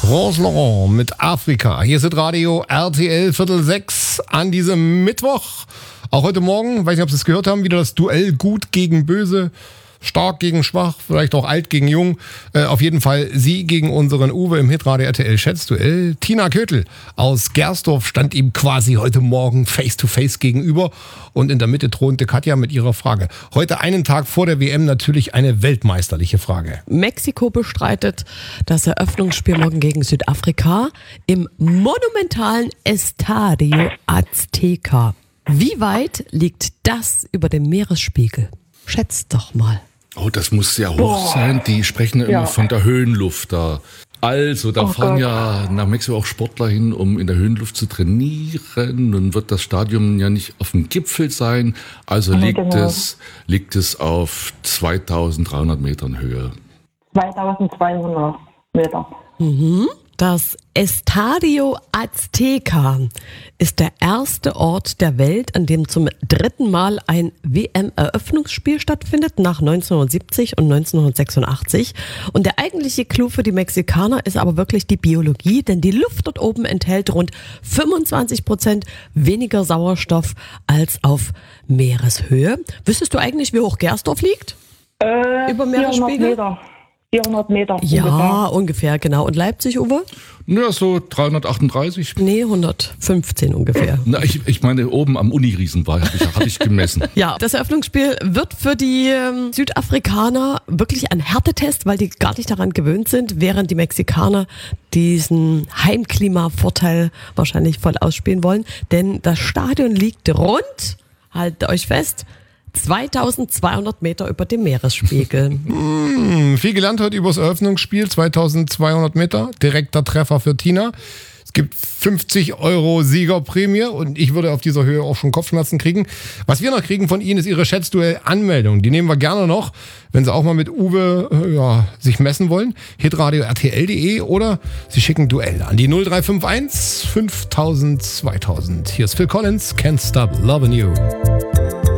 Rose Laurent mit Afrika. Hier ist das Radio RTL 5:45 an diesem Mittwoch. Auch heute Morgen, weiß nicht, ob Sie es gehört haben, wieder das Duell Gut gegen Böse. Stark gegen schwach, vielleicht auch alt gegen jung. Auf jeden Fall Sie gegen unseren Uwe im Hitradio RTL Schätzduell. Tina Kötel aus Gersdorf stand ihm quasi heute Morgen face to face gegenüber. Und in der Mitte thronte Katja mit ihrer Frage. Heute einen Tag vor der WM natürlich eine weltmeisterliche Frage. Mexiko bestreitet das Eröffnungsspiel morgen gegen Südafrika im monumentalen Estadio Azteca. Wie weit liegt das über dem Meeresspiegel? Schätzt doch mal. Oh, das muss sehr hoch sein. Die sprechen ja immer von der Höhenluft da. Also, da fahren ja nach Mexiko auch Sportler hin, um in der Höhenluft zu trainieren. Nun wird das Stadion ja nicht auf dem Gipfel sein. Also liegt es auf 2300 Metern Höhe. 2200 Meter. Das Estadio Azteca ist der erste Ort der Welt, an dem zum dritten Mal ein WM-Eröffnungsspiel stattfindet, nach 1970 und 1986. Und der eigentliche Clou für die Mexikaner ist aber wirklich die Biologie, denn die Luft dort oben enthält rund 25% weniger Sauerstoff als auf Meereshöhe. Wüsstest du eigentlich, wie hoch Gersdorf liegt? Über Meeresspiegel? 400 Meter. Ja, ungefähr, genau. Und Leipzig, Uwe? Ja, so 338. Nee, 115 ungefähr. Na, ich meine, oben am Uniriesen hab ich gemessen. Ja, das Eröffnungsspiel wird für die Südafrikaner wirklich ein Härtetest, weil die gar nicht daran gewöhnt sind, während die Mexikaner diesen Heimklimavorteil wahrscheinlich voll ausspielen wollen. Denn das Stadion liegt rund, haltet euch fest, 2200 Meter über dem Meeresspiegel. Viel gelernt heute über das Eröffnungsspiel, 2200 Meter, direkter Treffer für Tina. Es gibt 50 € Siegerprämie und ich würde auf dieser Höhe auch schon Kopfschmerzen kriegen. Was wir noch kriegen von Ihnen ist Ihre Schätzduell-Anmeldung. Die nehmen wir gerne noch, wenn Sie auch mal mit Uwe sich messen wollen. Hitradio RTL.de oder Sie schicken Duell an die 0351 5000 2000. Hier ist Phil Collins, Can't Stop Loving You.